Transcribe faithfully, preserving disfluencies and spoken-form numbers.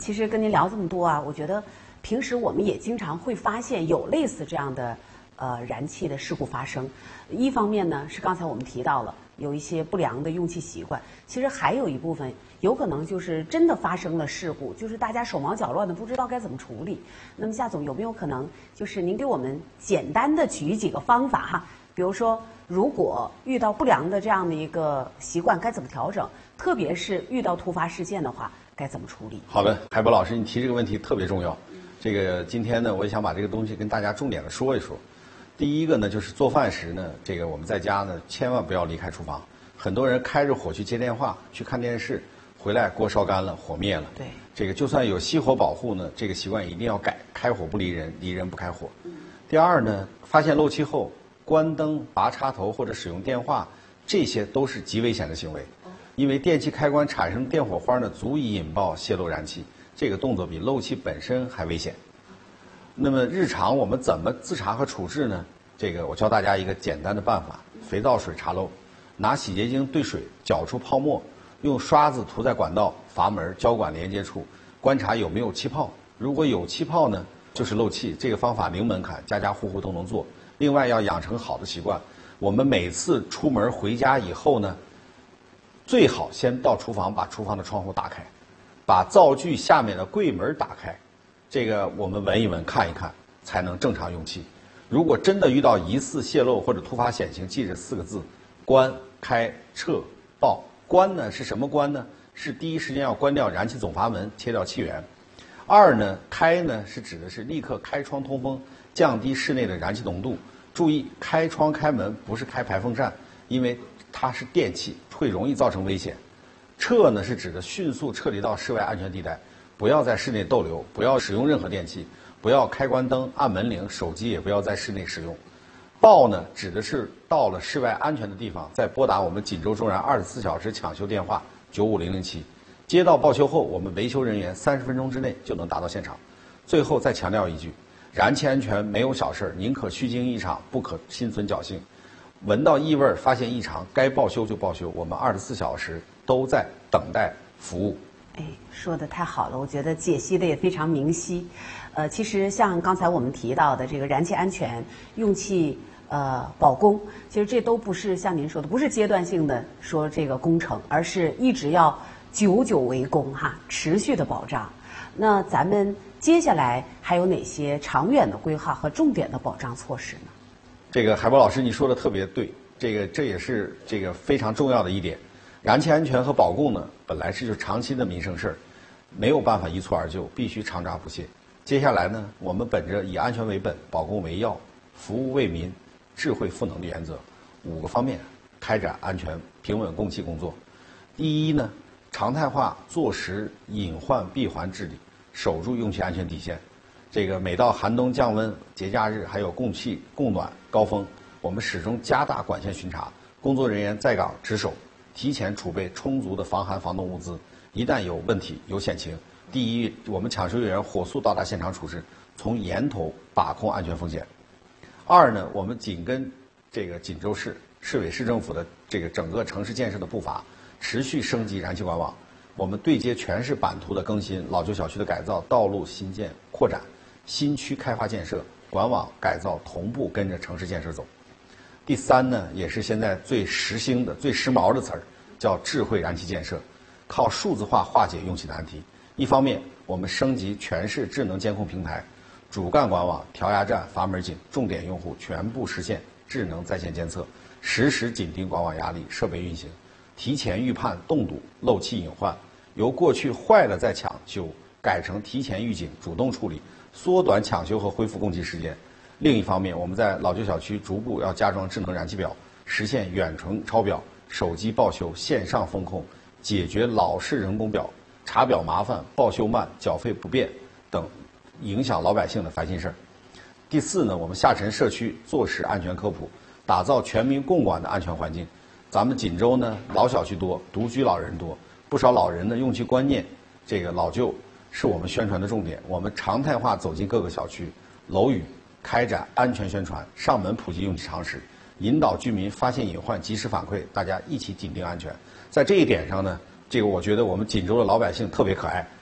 其实跟您聊这么多啊，我觉得平时我们也经常会发现有类似这样的呃燃气的事故发生。一方面呢是刚才我们提到了有一些不良的用气习惯，其实还有一部分有可能就是真的发生了事故，就是大家手忙脚乱的不知道该怎么处理。那么夏总有没有可能就是您给我们简单的举几个方法哈？比如说如果遇到不良的这样的一个习惯该怎么调整，特别是遇到突发事件的话该怎么处理？ 好的，海波老师，你提这个问题特别重要。这个今天呢，我也想把这个东西跟大家重点的说一说。第一个呢，就是做饭时呢，这个我们在家呢，千万不要离开厨房。很多人开着火去接电话、去看电视，回来锅烧干了，火灭了。 对， 这个就算有熄火保护呢，这个习惯一定要改，开火不离人，离人不开火。第二呢，发现漏气后，关灯、拔插头或者使用电话，这些都是极危险的行为。因为电器开关产生电火花呢，足以引爆泄漏燃气，这个动作比漏气本身还危险。那么日常我们怎么自查和处置呢？这个我教大家一个简单的办法：肥皂水查漏，拿洗洁精兑水搅出泡沫，用刷子涂在管道、阀门、交管连接处，观察有没有气泡。如果有气泡呢，就是漏气。这个方法零门槛，家家户户都能做。另外要养成好的习惯，我们每次出门回家以后呢，最好先到厨房把厨房的窗户打开，把灶具下面的柜门打开，这个我们闻一闻看一看，才能正常用气。如果真的遇到疑似泄漏或者突发险情，记着四个字：关、开、撤、报。关呢是什么关呢？是第一时间要关掉燃气总阀门，切掉气源。二呢，开呢是指的是立刻开窗通风，降低室内的燃气浓度。注意，开窗开门不是开排风扇，因为它是电器，会容易造成危险。撤呢是指的迅速撤离到室外安全地带，不要在室内逗留，不要使用任何电器，不要开关灯、按门铃，手机也不要在室内使用。报呢指的是到了室外安全的地方，再拨打我们锦州中燃二十四小时抢修电话九五零零七，接到报修后，我们维修人员三十分钟之内就能达到现场。最后再强调一句，燃气安全没有小事，宁可虚惊一场，不可心存侥幸。闻到异味发现异常，该报修就报修，我们二十四小时都在等待服务。 哎，说的太好了，我觉得解析的也非常明晰。呃，其实像刚才我们提到的这个燃气安全、用气呃保供，其实这都不是像您说的，不是阶段性的说这个工程，而是一直要久久为功哈，持续的保障。那咱们接下来还有哪些长远的规划和重点的保障措施呢？ 这个海波老师你说的特别对，这个这也是这个非常重要的一点。燃气安全和保供呢，本来是就是长期的民生事儿，没有办法一蹴而就，必须常抓不懈。接下来呢，我们本着以安全为本、保供为要、服务为民、智慧赋能的原则，五个方面开展安全平稳供气工作。第一呢，常态化坐实隐患闭环治理，守住用气安全底线。这个每到寒冬降温、节假日，还有供气供暖高峰，我们始终加大管线巡查，工作人员在岗值守，提前储备充足的防寒防冻物资。一旦有问题、有险情，第一，我们抢修人员火速到达现场处置，从源头把控安全风险。二呢，我们紧跟这个锦州市市委市政府的这个整个城市建设的步伐，持续升级燃气管网。我们对接全市版图的更新、老旧小区的改造、道路新建扩展、新区开发建设、管网改造同步跟着城市建设走。第三呢，也是现在最时兴的、最时髦的词儿，叫智慧燃气建设，靠数字化化解用气难题。一方面，我们升级全市智能监控平台，主干管网、调压站、阀门井、重点用户全部实现智能在线监测，实时紧盯管网压力、设备运行，提前预判冻堵、漏气隐患，由过去坏了再抢修，改成提前预警、主动处理，缩短抢修和恢复供气时间。另一方面，我们在老旧小区逐步要加装智能燃气表，实现远程抄表、手机报修、线上风控，解决老式人工表查表麻烦、报修慢、缴费不便等影响老百姓的烦心事儿。第四呢，我们下沉社区做实安全科普，打造全民共管的安全环境。咱们锦州呢，老小区多，独居老人多，不少老人的用气观念这个老旧是我们宣传的重点。我们常态化走进各个小区、楼宇，开展安全宣传，上门普及用气常识，引导居民发现隐患及时反馈，大家一起紧盯安全。在这一点上呢，这个我觉得我们锦州的老百姓特别可爱，